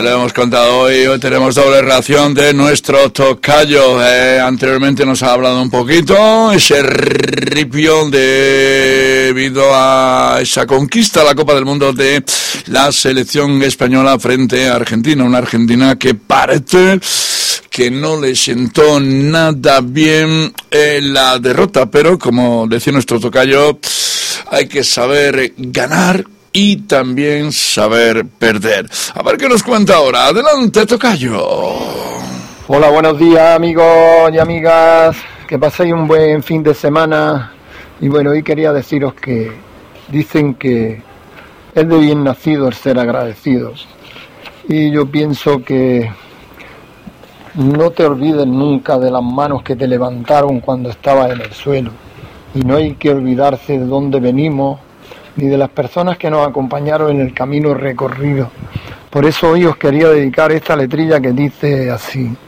le hemos contado hoy tenemos doble ración de nuestro tocayo. Anteriormente nos ha hablado un poquito, ese ripio debido a esa conquista, la Copa del Mundo de la selección española frente a Argentina. Una Argentina que parece que no le sentó nada bien la derrota, pero como decía nuestro tocayo, hay que saber ganar y también saber perder. A ver qué nos cuenta ahora. Adelante, tocayo. Hola, buenos días, amigos y amigas. Que paséis un buen fin de semana. Y bueno, hoy quería deciros que dicen que es de bien nacido el ser agradecidos. Y yo pienso que no te olvides nunca de las manos que te levantaron cuando estabas en el suelo. Y no hay que olvidarse de dónde venimos, ni de las personas que nos acompañaron en el camino recorrido. Por eso hoy os quería dedicar esta letrilla que dice así: